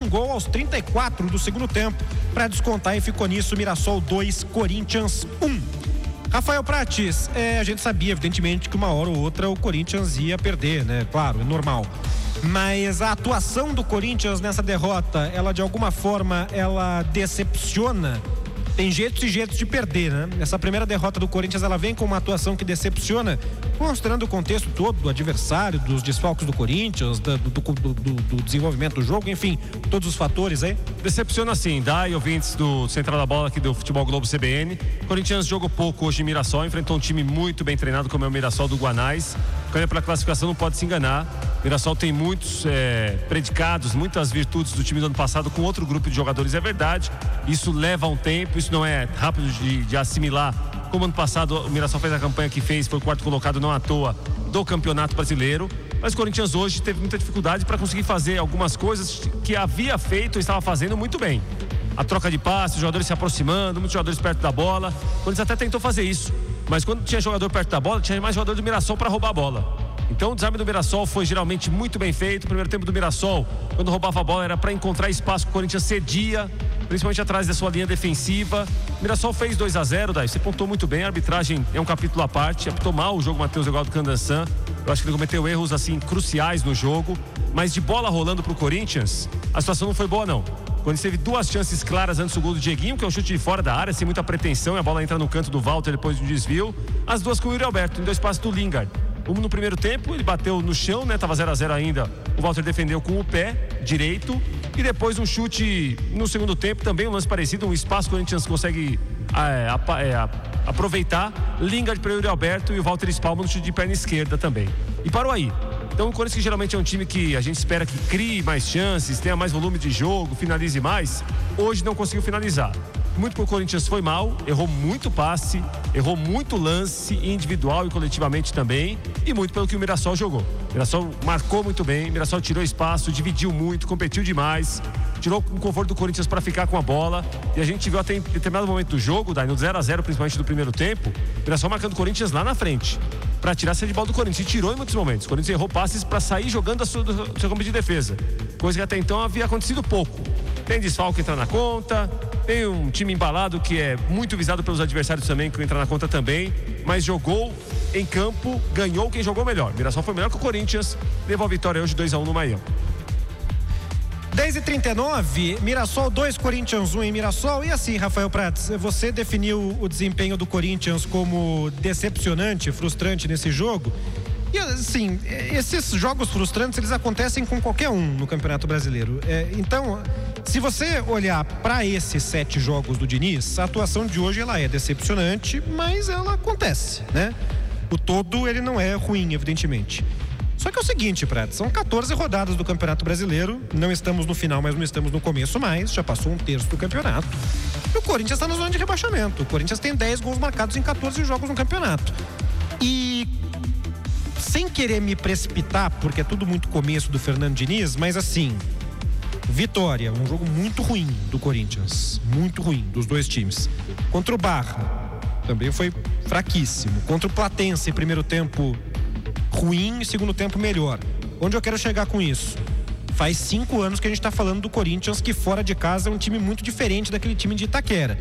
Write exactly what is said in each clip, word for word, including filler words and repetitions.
gol aos trinta e quatro do segundo tempo para descontar, e ficou nisso: Mirassol dois, Corinthians um. Rafael Prates, é, a gente sabia evidentemente que uma hora ou outra o Corinthians ia perder, né? Claro, é normal. Mas a atuação do Corinthians nessa derrota, ela de alguma forma, ela decepciona. Tem jeitos e jeitos de perder, né? Essa primeira derrota do Corinthians, ela vem com uma atuação que decepciona, mostrando o contexto todo do adversário, dos desfalques do Corinthians, do, do, do, do, do desenvolvimento do jogo, enfim, todos os fatores aí. Decepciona sim, Dai, ouvintes do Central da Bola aqui do Futebol Globo C B N. O Corinthians jogou pouco hoje em Mirassol, enfrentou um time muito bem treinado como é o Mirassol do Guanais. Ganha pela classificação, não pode se enganar. Mirassol tem muitos é, predicados, muitas virtudes do time do ano passado com outro grupo de jogadores, é verdade. Isso leva um tempo, isso não é rápido de, de assimilar. Como ano passado o Mirassol fez a campanha que fez, foi o quarto colocado, não à toa, do Campeonato Brasileiro. Mas o Corinthians hoje teve muita dificuldade para conseguir fazer algumas coisas que havia feito e estava fazendo muito bem. A troca de passes, os jogadores se aproximando, muitos jogadores perto da bola. O Corinthians até tentou fazer isso, mas quando tinha jogador perto da bola, tinha mais jogador do Mirassol para roubar a bola. Então o desarme do Mirassol foi geralmente muito bem feito. O primeiro tempo do Mirassol, quando roubava a bola, era para encontrar espaço que o Corinthians cedia, principalmente atrás da sua linha defensiva. O Mirassol fez dois a zero, daí você pontuou muito bem. A arbitragem é um capítulo à parte, apitou mal o jogo Matheus Eduardo Candansan. Eu acho que ele cometeu erros assim cruciais no jogo, mas de bola rolando pro Corinthians, a situação não foi boa não. O Corinthians teve duas chances claras antes do gol do Dieguinho, que é um chute de fora da área, sem muita pretensão, e a bola entra no canto do Walter depois do desvio. As duas com o Yuri Alberto, em dois passes do Lingard. Um no primeiro tempo, ele bateu no chão, né? Tava zero a zero ainda. O Walter defendeu com o pé direito. E depois um chute no segundo tempo, também um lance parecido, um espaço que o Corinthians consegue é, é, aproveitar. Lingard para o Yuri Alberto e o Walter espalma no chute de perna esquerda também. E parou aí. Então o Corinthians, que geralmente é um time que a gente espera que crie mais chances, tenha mais volume de jogo, finalize mais, hoje não conseguiu finalizar. Muito porque o Corinthians foi mal, errou muito passe, errou muito lance individual e coletivamente também, e muito pelo que o Mirassol jogou. O Mirassol marcou muito bem, o Mirassol tirou espaço, dividiu muito, competiu demais, tirou o conforto do Corinthians para ficar com a bola, e a gente viu até em determinado momento do jogo, daí no zero a zero, principalmente do primeiro tempo, o Mirassol marcando o Corinthians lá na frente, para tirar a saída de bola do Corinthians, e tirou em muitos momentos. O Corinthians errou passes para sair jogando a sua, a sua campo de defesa, coisa que até então havia acontecido pouco. Tem desfalque entrando na conta, tem um time embalado que é muito visado pelos adversários também, que entra na conta também, mas jogou em campo, ganhou quem jogou melhor. Mirassol foi melhor que o Corinthians, levou a vitória hoje dois a um no Maião. dez e trinta e nove, Mirassol dois, Corinthians um em Mirassol. E assim, Rafael Prates, você definiu o desempenho do Corinthians como decepcionante, frustrante nesse jogo. E assim, esses jogos frustrantes, eles acontecem com qualquer um no Campeonato Brasileiro. É, então, se você olhar para esses sete jogos do Diniz, a atuação de hoje ela é decepcionante, mas ela acontece, né? O todo, ele não é ruim, evidentemente. Só que é o seguinte, Prates, são quatorze rodadas do Campeonato Brasileiro, não estamos no final, mas não estamos no começo mais, já passou um terço do campeonato. E o Corinthians está na zona de rebaixamento. O Corinthians tem dez gols marcados em quatorze jogos no campeonato. E sem querer me precipitar, porque é tudo muito começo do Fernando Diniz, mas assim, vitória, um jogo muito ruim do Corinthians, muito ruim dos dois times. Contra o Barra, também foi fraquíssimo. Contra o Platense, primeiro tempo ruim, segundo tempo melhor. Onde eu quero chegar com isso? Faz cinco anos que a gente está falando do Corinthians, que fora de casa é um time muito diferente daquele time de Itaquera.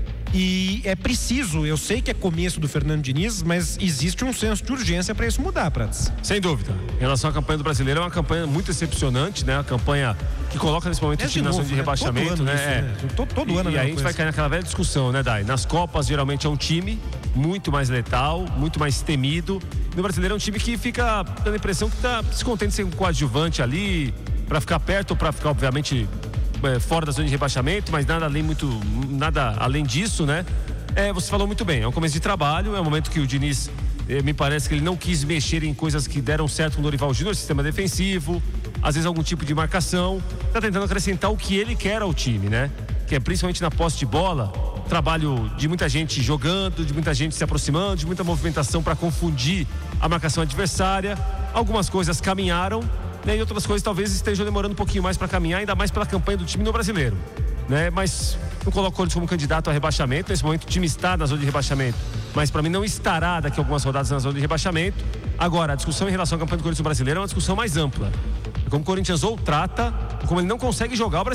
E é preciso, eu sei que é começo do Fernando Diniz, mas existe um senso de urgência para isso mudar, Prates. Sem dúvida. Em relação à campanha do Brasileiro, é uma campanha muito decepcionante, né? Uma campanha que coloca nesse momento é o time na zona de rebaixamento, todo né? Isso, né? Todo, todo e, ano. E aí a gente vai cair naquela velha discussão, né, Dai? Nas Copas, geralmente é um time muito mais letal, muito mais temido. No Brasileiro é um time que fica dando a impressão que está se contente de ser um coadjuvante ali, para ficar perto ou para ficar, obviamente, fora da zona de rebaixamento, mas nada além, muito, nada além disso, né? É, você falou muito bem, é um começo de trabalho, é um momento que o Diniz, eh, me parece que ele não quis mexer em coisas que deram certo com o Dorival Júnior, sistema defensivo, às vezes algum tipo de marcação, tá tentando acrescentar o que ele quer ao time, né? Que é principalmente na posse de bola, trabalho de muita gente jogando, de muita gente se aproximando, de muita movimentação para confundir a marcação adversária. Algumas coisas caminharam, né, e outras coisas talvez estejam demorando um pouquinho mais para caminhar, ainda mais pela campanha do time no Brasileiro, né? Mas não coloco eles como candidato a rebaixamento. Nesse momento o time está na zona de rebaixamento, mas para mim não estará daqui a algumas rodadas na zona de rebaixamento. Agora, a discussão em relação à campanha do Corinthians Brasileiro é uma discussão mais ampla. Como o Corinthians ou trata, como ele não consegue jogar o Brasileiro.